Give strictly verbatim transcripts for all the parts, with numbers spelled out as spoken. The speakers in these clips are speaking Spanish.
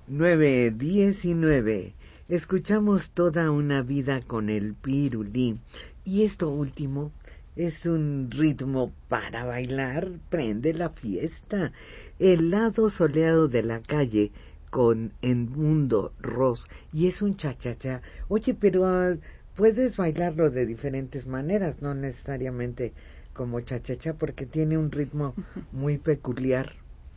nueve diecinueve. Escuchamos Toda una vida con el Pirulí. Y esto último es un ritmo para bailar, prende la fiesta. El lado soleado de la calle con Edmundo Ros. Y es un cha-cha-cha. Oye, pero uh, puedes bailarlo de diferentes maneras, no necesariamente como cha-cha-cha, porque tiene un ritmo muy peculiar.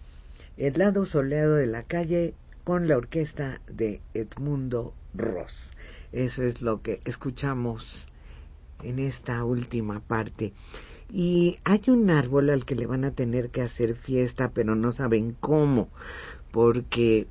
El lado soleado de la calle con la orquesta de Edmundo Ros. Eso es lo que escuchamos en esta última parte. Y hay un árbol al que le van a tener que hacer fiesta, pero no saben cómo, porque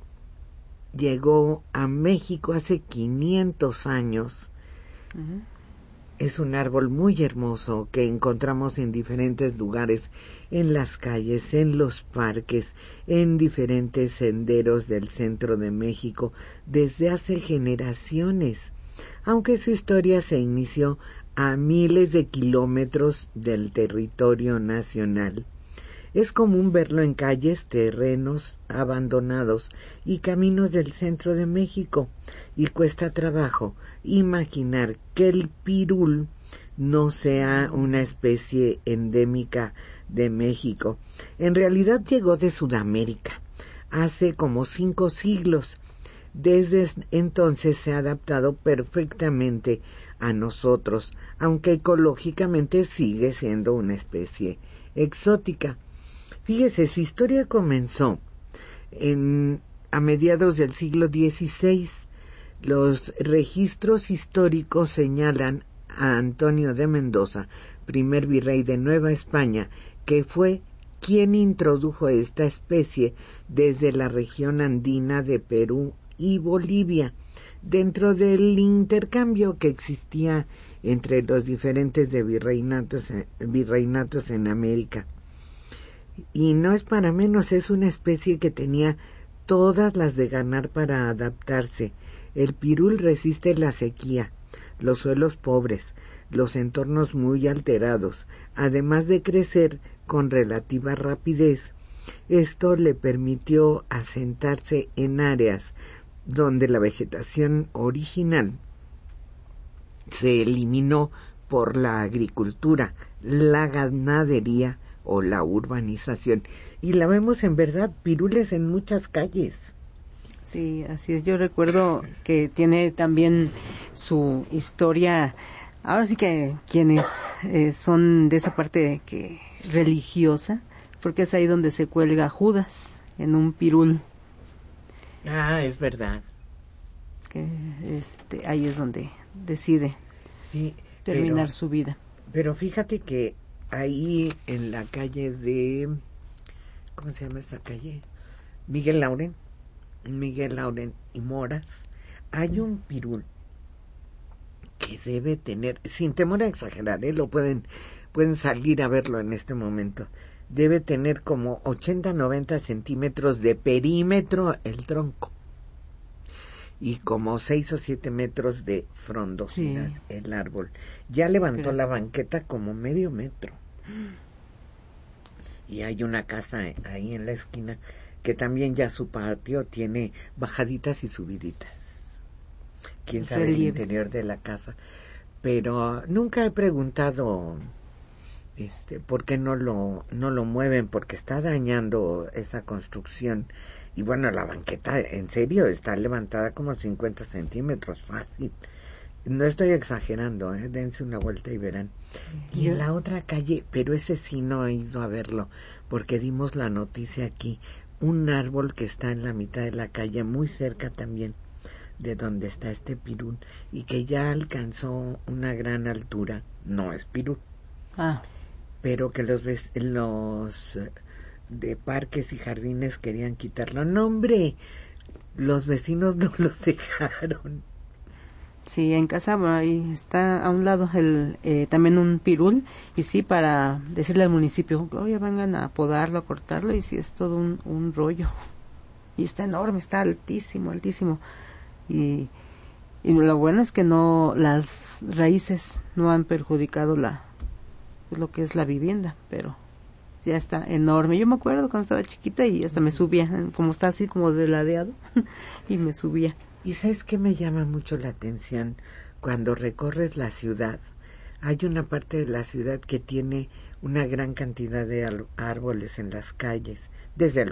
llegó a México hace quinientos años. Uh-huh. Es un árbol muy hermoso que encontramos en diferentes lugares, en las calles, en los parques, en diferentes senderos del centro de México, desde hace generaciones, aunque su historia se inició a miles de kilómetros del territorio nacional. Es común verlo en calles, terrenos abandonados y caminos del centro de México, y cuesta trabajo imaginar que el pirul no sea una especie endémica de México. En realidad llegó de Sudamérica hace como cinco siglos. Desde entonces se ha adaptado perfectamente a nosotros, aunque ecológicamente sigue siendo una especie exótica. Fíjese, su historia comenzó en, a mediados del siglo dieciséis. Los registros históricos señalan a Antonio de Mendoza, primer virrey de Nueva España, que fue quien introdujo esta especie desde la región andina de Perú y Bolivia, dentro del intercambio que existía entre los diferentes de virreinatos, virreinatos en América. Y no es para menos, es una especie que tenía todas las de ganar para adaptarse. El pirul resiste la sequía, los suelos pobres, los entornos muy alterados, además de crecer con relativa rapidez. Esto le permitió asentarse en áreas donde la vegetación original se eliminó por la agricultura, la ganadería o la urbanización. Y la vemos en verdad, pirules en muchas calles. Sí, así es. Yo recuerdo que tiene también su historia. Ahora sí que quienes eh, son de esa parte que religiosa, porque es ahí donde se cuelga Judas, en un pirul. Ah, es verdad. Que este, ahí es donde decide sí, terminar pero, su vida. Pero fíjate que ahí en la calle de, ¿cómo se llama esa calle? Miguel Lauren, Miguel Lauren y Moras, hay un pirul que debe tener, sin temor a exagerar, ¿eh? lo pueden, pueden salir a verlo en este momento, debe tener como ochenta a noventa centímetros de perímetro el tronco y como seis o siete metros de frondosidad sí. el árbol. Ya levantó Pero... la banqueta como medio metro. Y hay una casa ahí en la esquina que también ya su patio tiene bajaditas y subiditas. Quién Los sabe relieves. El interior de la casa. Pero nunca he preguntado este por qué no lo no lo mueven, porque está dañando esa construcción. Y bueno, la banqueta, en serio, está levantada como cincuenta centímetros, fácil. No estoy exagerando, ¿eh? Dense una vuelta y verán. Y en la otra calle, pero ese sí no he ido a verlo, porque dimos la noticia aquí, un árbol que está en la mitad de la calle, muy cerca también de donde está este pirul, y que ya alcanzó una gran altura, no es pirul, ah. pero que los ves, los de parques y jardines querían quitarlo. No, hombre, los vecinos no los dejaron. Sí, en casa bueno, ahí está a un lado el eh, también un pirul, y sí, para decirle al municipio, oye, vengan a podarlo, a cortarlo, y sí es todo un, un rollo. Y está enorme, está altísimo, altísimo. Y, y lo bueno es que no, las raíces no han perjudicado la lo que es la vivienda, pero ya está enorme. Yo me acuerdo cuando estaba chiquita y hasta me subía, como está así como de ladeado, y me subía. ¿Y sabes qué me llama mucho la atención? Cuando recorres la ciudad, hay una parte de la ciudad que tiene una gran cantidad de árboles en las calles, desde